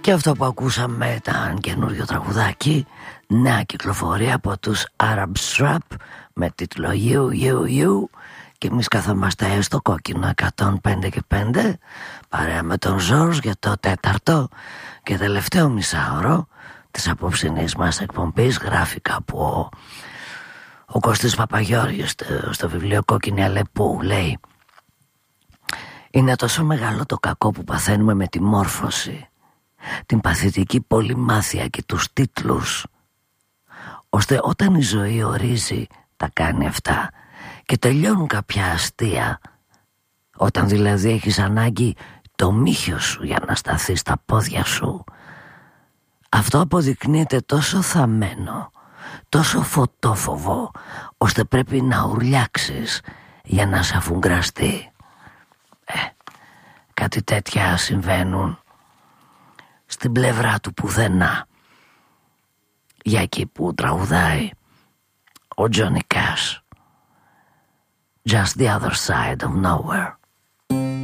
Και αυτό που ακούσαμε ήταν καινούριο τραγουδάκι, νέα κυκλοφορία από τους Arab Strap με τίτλο You. Και εμείς καθόμαστε στο κόκκινο 105 και 5 παρέα με τον Ζόρς για το τέταρτο και τελευταίο μισάωρο της απόψινής μας εκπομπής. Γράφει κάπου ο Κώστης Παπαγιώργης στο βιβλίο Κόκκινη Αλεπού, λέει: είναι τόσο μεγάλο το κακό που παθαίνουμε με τη μόρφωση, την παθητική πολυμάθεια και τους τίτλους, ώστε όταν η ζωή ορίζει τα κάνει αυτά και τελειώνουν κάποια αστεία, όταν δηλαδή έχεις ανάγκη το μύχιο σου για να σταθείς στα πόδια σου, αυτό αποδεικνύεται τόσο θαμμένο, τόσο φωτόφοβο, ώστε πρέπει να ουρλιάξεις για να σε αφουγκραστεί. Κάτι τέτοια συμβαίνουν στην πλευρά του πουθενά, για εκεί που τραγουδάει ο Johnny Cash, Just the other side of nowhere.